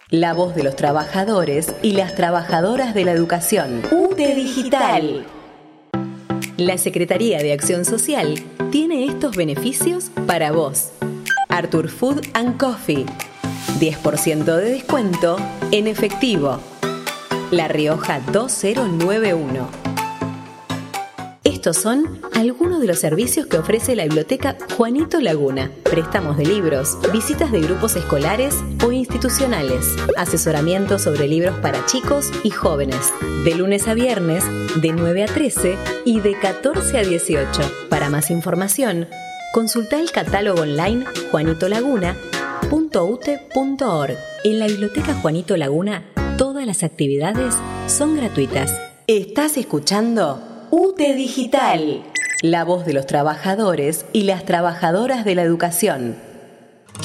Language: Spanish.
La voz de los trabajadores y las trabajadoras de la educación. UTE Digital. La Secretaría de Acción Social tiene estos beneficios para vos. Arthur Food and Coffee. 10% de descuento en efectivo. La Rioja 2091. Estos son algunos de los servicios que ofrece la Biblioteca Juanito Laguna. Préstamos de libros, visitas de grupos escolares o institucionales, asesoramiento sobre libros para chicos y jóvenes, de lunes a viernes, de 9 a 13 y de 14 a 18. Para más información, consulta el catálogo online juanitolaguna.ute.org. En la Biblioteca Juanito Laguna, todas las actividades son gratuitas. ¿Estás escuchando? UTE Digital, la voz de los trabajadores y las trabajadoras de la educación.